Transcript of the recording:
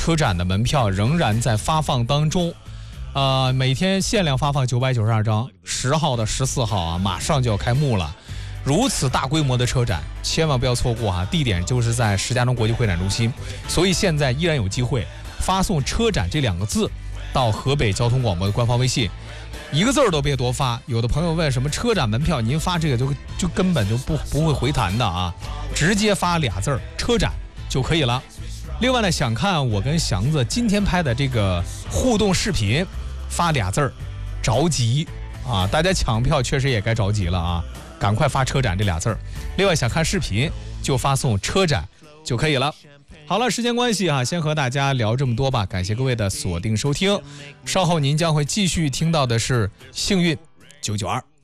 车展的门票仍然在发放当中，每天限量发放992张，10号的14号啊，马上就要开幕了。如此大规模的车展，千万不要错过啊！地点就是在石家庄国际会展中心，所以现在依然有机会发送“车展”这2个字到河北交通广播的官方微信。1个字儿都别多发，有的朋友问什么车展门票，您发这个就根本就不会回弹的啊，直接发2字儿车展就可以了。另外呢，想看我跟祥子今天拍的这个互动视频，发2字儿着急啊！大家抢票确实也该着急了啊，赶快发车展这2字儿。另外想看视频就发送车展就可以了。好了，时间关系啊，先和大家聊这么多吧，感谢各位的锁定收听。稍后您将会继续听到的是幸运992。